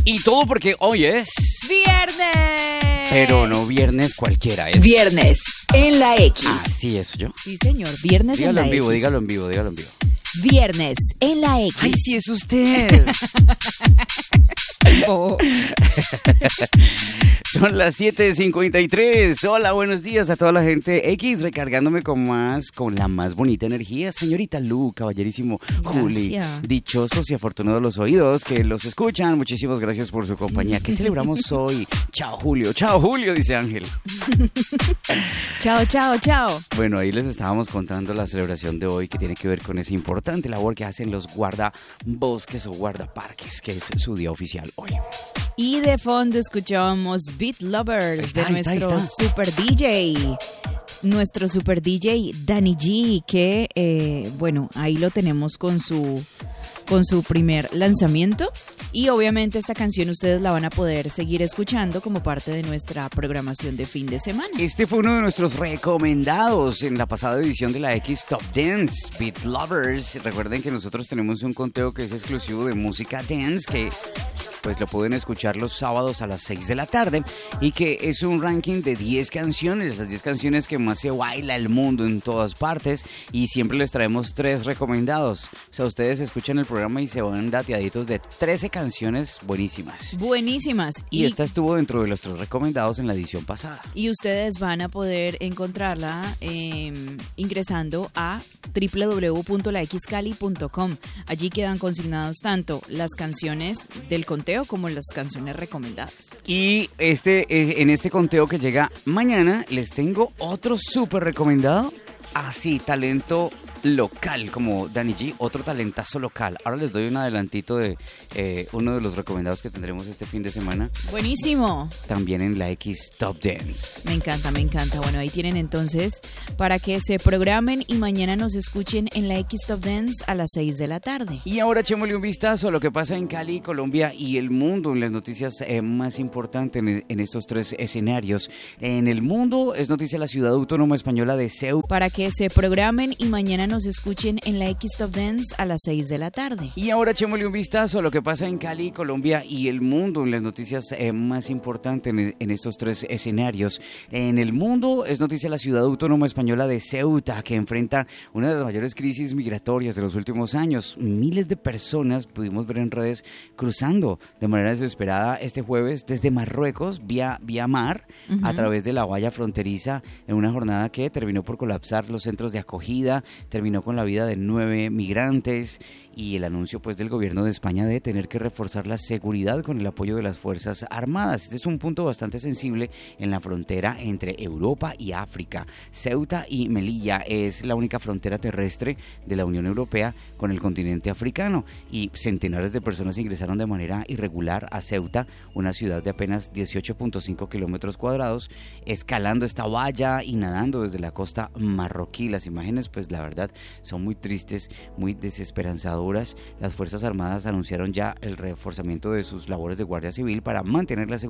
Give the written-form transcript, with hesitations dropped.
Y todo porque hoy es... ¡Viernes! Pero no viernes cualquiera, es... Viernes en la X. Así es yo. Sí, señor, viernes Dígalo en la en vivo, X. dígalo en vivo, dígalo en vivo. Viernes en la X. ¡Ay, sí es usted! Oh. Son las 7:53. Hola, buenos días a toda la gente X, recargándome con la más bonita energía. Señorita Lu, caballerísimo Juli, Gracias. dichosos y afortunados los oídos que los escuchan. Muchísimas gracias por su compañía. ¿Qué celebramos hoy? Chao, Julio, dice Ángel. Chao, chao, chao. Bueno, ahí les estábamos contando la celebración de hoy que tiene que ver con esa importante labor que hacen los guardabosques o guardaparques, que es su día oficial hoy. Y de fondo escuchábamos Beat Lovers de nuestro super DJ. Nuestro super DJ Danny G, que bueno, ahí lo tenemos con su primer lanzamiento. Y obviamente esta canción ustedes la van a poder seguir escuchando como parte de nuestra programación de fin de semana. Este fue uno de nuestros recomendados en la pasada edición de la X Top Dance, Beat Lovers. Recuerden que nosotros tenemos un conteo que es exclusivo de música dance, que pues lo pueden escuchar los sábados a las 6 de la tarde, y que es un ranking de 10 canciones, las 10 canciones que más se baila el mundo en todas partes, y siempre les traemos 3 recomendados. O sea, ustedes escuchan el programa y se van dateaditos de 13 canciones buenísimas. Buenísimas. Y esta estuvo dentro de los 3 recomendados en la edición pasada. Y ustedes van a poder encontrarla ingresando a www.laxcali.com. Allí quedan consignados tanto las canciones del conteo como las canciones recomendadas. Y en este conteo que llega mañana les tengo otro súper recomendado. Así, talento local como Danny G, otro talentazo local. Ahora les doy un adelantito de uno de los recomendados que tendremos este fin de semana. Buenísimo. También en la X Top Dance. Me encanta, me encanta. Bueno, ahí tienen entonces para que se programen y mañana nos escuchen en la X Top Dance a las 6 de la tarde. Y ahora echémosle un vistazo a lo que pasa en Cali, Colombia y el mundo, en las noticias más importantes en estos 3 escenarios. En el mundo es noticia la ciudad autónoma española de Ceuta. Para que se programen y mañana nos escuchen en la X Top Dance a las 6 de la tarde. Y ahora echémosle un vistazo a lo que pasa en Cali, Colombia y el mundo, en las noticias más importantes en estos 3 escenarios. En el mundo es noticia la ciudad autónoma española de Ceuta, que enfrenta una de las mayores crisis migratorias de los últimos años. Miles de personas pudimos ver en redes cruzando de manera desesperada este jueves desde Marruecos vía mar a través de la valla fronteriza, en una jornada que terminó por colapsar los centros de acogida, terminó con la vida de 9 migrantes, y el anuncio pues del gobierno de España de tener que reforzar la seguridad con el apoyo de las Fuerzas Armadas. Este es un punto bastante sensible en la frontera entre Europa y África. Ceuta y Melilla es la única frontera terrestre de la Unión Europea con el continente africano, y centenares de personas ingresaron de manera irregular a Ceuta, una ciudad de apenas 18.5 kilómetros cuadrados, escalando esta valla y nadando desde la costa marroquí. Las imágenes pues la verdad son muy tristes, muy desesperanzadoras. Las Fuerzas Armadas anunciaron ya el reforzamiento de sus labores de Guardia Civil para mantener la seguridad